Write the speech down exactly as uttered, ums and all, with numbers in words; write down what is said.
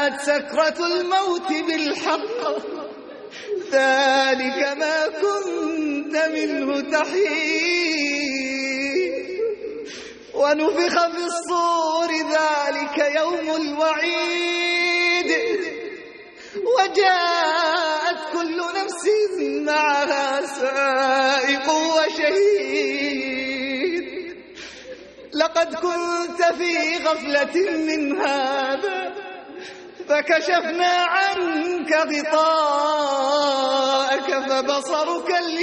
جاءت سكرة الموت بالحق ذلك ما كنت منه تحيد ونفخ في الصور ذلك يوم الوعيد وجاءت كل نفس معها سائق وشهيد لقد كنت في غفلة من هذا فكشفنا عنك غطاءك فبصرك